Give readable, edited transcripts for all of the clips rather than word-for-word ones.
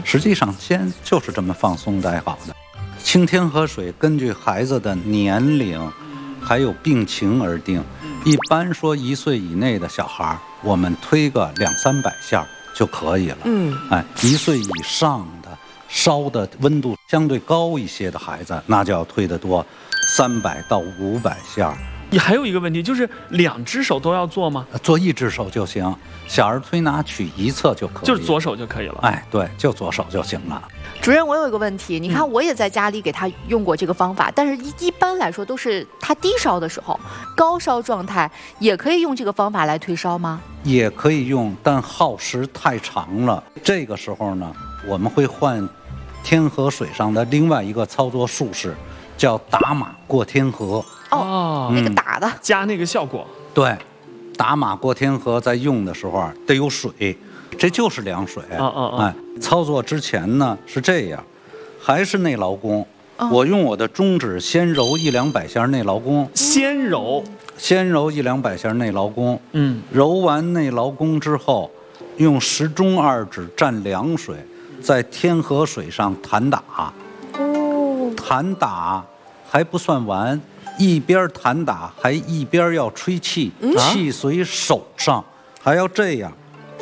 实际上先就是这么放松待好的。清天河水根据孩子的年龄还有病情而定，一般说1岁以内的小孩，我们推个200-300下就可以了。1岁以上的烧的温度相对高一些的孩子，那就要推得多，300到500下。 你还有一个问题，就是2只手都要做吗？ 做1只手就行，小儿推拿取一侧就可以， 就是左手就可以了。 哎，对，就左手就行了。 主任，我有一个问题，你看我也在家里给他用过这个方法，但是一般来说都是他低烧的时候，高烧状态也可以用这个方法来退烧吗？ 也可以用，但耗时太长了。这个时候呢，我们会换天河水上的另外一个操作术式，叫打马过天河。 那个打的加那个效果。 对，打马过天河在用的时候啊，得有水，这就是凉水。哎，操作之前呢是这样，还是内劳宫。我用我的中指先揉100-200下内劳宫， 先揉 100-200下内劳宫。揉完内劳宫之后，用食中2指蘸凉水，在天河水上弹打。弹打还不算完。一边弹打还一边要吹气，气随手上，还要这样，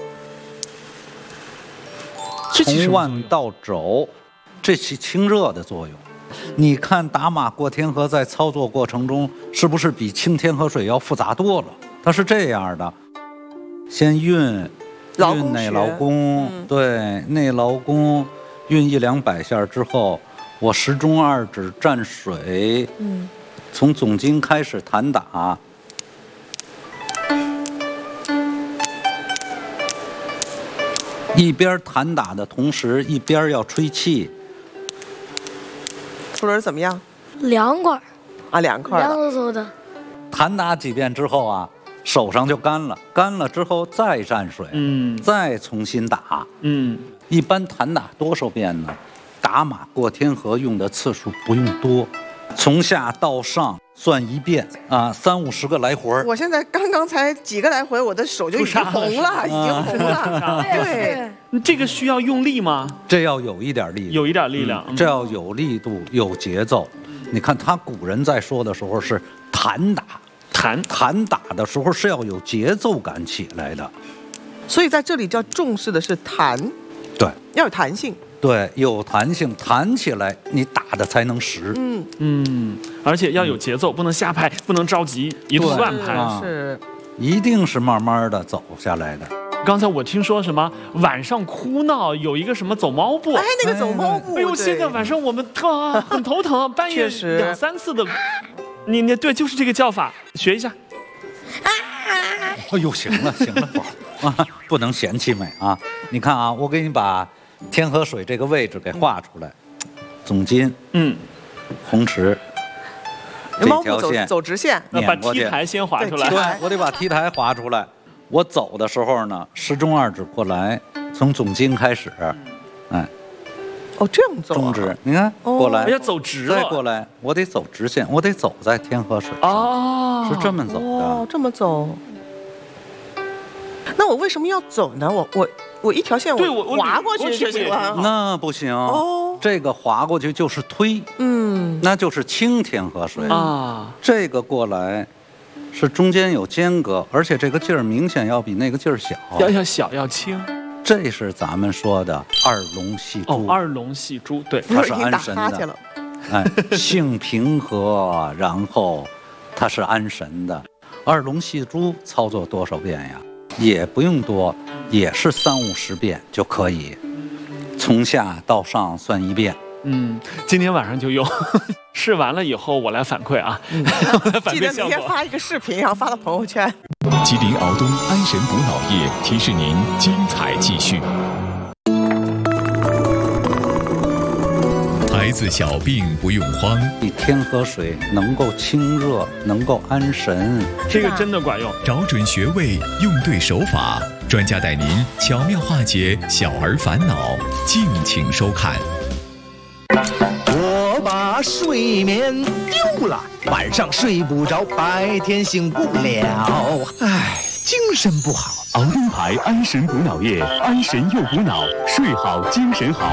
从腕到肘，这起清热的作用。你看打马过天河在操作过程中是不是比清天河水要复杂多了？它是这样的，先运内劳宫，对，内劳宫运100-200下之后，我食中2指蘸水，从总经开始弹打，一边弹打的同时，一边要吹气。 傅伦怎么样 ？2块啊，2块， 凉飕飕的。 弹打几遍之后啊，手上就干了，干了之后再蘸水，再重新打。一般弹打多少遍呢？打马过天河用的次数不用多。从下到上算1遍啊，30-50个来回。 我现在刚刚才几个来回，我的手就已经红了，已经红了。对， 这个需要用力吗？ 这要有一点力， 有一点力量， 这要有力度，有节奏。你看他古人在说的时候是弹打，弹打的时候是要有节奏感起来的。 所以在这里叫重视的是弹， 对， 要有弹性。 对，有弹性，弹起来你打的才能实。 而且要有节奏，不能瞎拍，不能着急，一通乱拍。 是， 一定是慢慢的走下来的。 刚才我听说什么晚上哭闹有一个什么走猫步， 那个走猫步， 哎呦，现在晚上我们很头疼，半夜2-3次的，你对，就是这个叫法，学一下。 哎呦，行了，宝啊，不能嫌弃美啊！你看啊，我给你把天河水这个位置给画出来，总筋，红池， 猫步走直线， 把 T 台先画出来。 对，我得把 T 台画出来。我走的时候呢，食中2指过来，从总筋开始， 这样走。 中指，你看过来， 要走直了， 再过来，我得走直线，我得走在天河水上，是这么走的。 这么走。那我为什么要走呢？我一条线我划过去就行了。 那不行这个划过去就是推，那就是清天河水啊。这个过来是中间有间隔，而且这个劲儿明显要比那个劲儿小， 要小要轻。 这是咱们说的二龙戏珠。 二龙戏珠，对， 它是安神的。性平和，然后它是安神的。二龙戏珠操作多少遍呀？也不用多，也是30-50遍就可以，从下到上算1遍。 今天晚上就用，试完了以后我来反馈啊。 记得明天发一个视频，然后发到朋友圈。 吉林敖东安神补脑液提示您精彩继续。孩子小病不用慌， 天河水能够清热，能够安神， 这个真的管用。 找准穴位，用对手法，专家带您巧妙化解小儿烦恼，敬请收看。 我把睡眠丢了，晚上睡不着，白天醒不了，精神不好。 敖东牌安神补脑液，安神又补脑，睡好精神好。